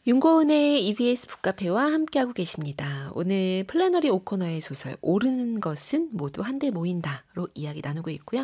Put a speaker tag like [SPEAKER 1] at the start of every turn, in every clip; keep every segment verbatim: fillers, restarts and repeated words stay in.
[SPEAKER 1] 윤고은의 이비에스 북카페와 함께하고 계십니다. 오늘 플래너리 오코너의 소설 오르는 것은 모두 한데 모인다로 이야기 나누고 있고요.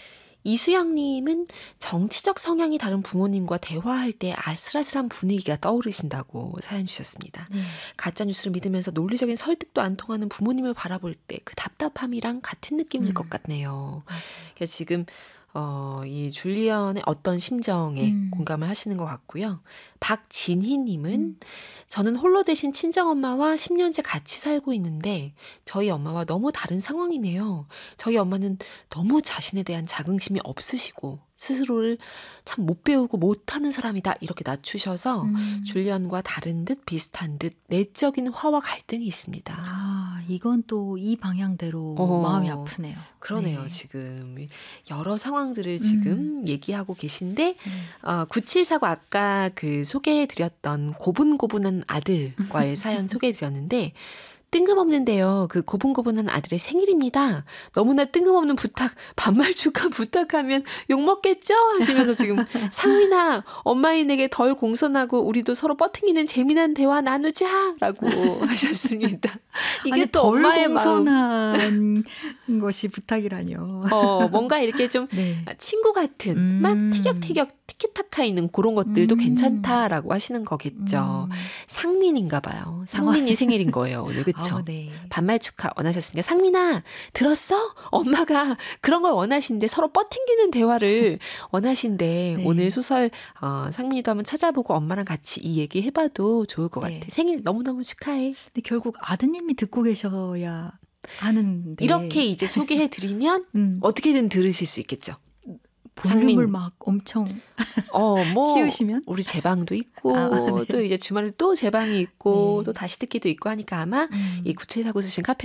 [SPEAKER 1] 이수영님은 정치적 성향이 다른 부모님과 대화할 때 아슬아슬한 분위기가 떠오르신다고 사연 주셨습니다. 음. 가짜뉴스를 믿으면서 논리적인 설득도 안 통하는 부모님을 바라볼 때 그 답답함이랑 같은 느낌일 음. 것 같네요. 그래서 지금 어, 이 줄리언의 어떤 심정에 음. 공감을 하시는 것 같고요. 박진희님은 음. 저는 홀로 되신 친정엄마와 십 년째 같이 살고 있는데 저희 엄마와 너무 다른 상황이네요. 저희 엄마는 너무 자신에 대한 자긍심이 없으시고 스스로를 참 못 배우고 못하는 사람이다 이렇게 낮추셔서 음. 줄리언과 다른 듯 비슷한 듯 내적인 화와 갈등이 있습니다.
[SPEAKER 2] 아, 이건 또 이 방향대로 어, 마음이 아프네요.
[SPEAKER 1] 그러네요. 네. 지금 여러 상황들을 지금 음. 얘기하고 계신데 음. 어, 구칠사구 아까 그 소개해드렸던 고분고분한 아들과의 사연 소개해드렸는데 뜬금없는데요. 그 고분고분한 아들의 생일입니다. 너무나 뜬금없는 부탁, 반말 축하 부탁하면 욕먹겠죠? 하시면서 지금 상민아, 엄마인에게 덜 공손하고 우리도 서로 뻗팅기는 재미난 대화 나누자! 라고 하셨습니다. 이게
[SPEAKER 2] 아니,
[SPEAKER 1] 또
[SPEAKER 2] 덜
[SPEAKER 1] 엄마의
[SPEAKER 2] 공손한 것이 부탁이라뇨.
[SPEAKER 1] 어, 뭔가 이렇게 좀 네. 친구 같은 음. 막 티격태격 티키타카 있는 그런 것들도 음. 괜찮다라고 하시는 거겠죠. 음. 상민인가 봐요. 상민이 아. 생일인 거예요. 오늘 그쵸? 어, 네. 반말 축하 원하셨으니까 상민아 들었어? 엄마가 그런 걸 원하신데 서로 뻗팅기는 대화를 원하신데 네. 오늘 소설 어, 상민이도 한번 찾아보고 엄마랑 같이 이 얘기 해봐도 좋을 것 네. 같아. 생일 너무너무 축하해.
[SPEAKER 2] 근데 결국 아드님이 듣고 계셔야 하는데
[SPEAKER 1] 이렇게 이제 소개해드리면 음. 어떻게든 들으실 수 있겠죠.
[SPEAKER 2] 볼륨을 막 엄청
[SPEAKER 1] 어, 뭐
[SPEAKER 2] 키우시면
[SPEAKER 1] 우리 제 방도 있고 아, 네. 또 이제 주말에 또 제 방이 있고 네. 또 다시 듣기도 있고 하니까 아마 음. 이 구칠사구 쓰신 카페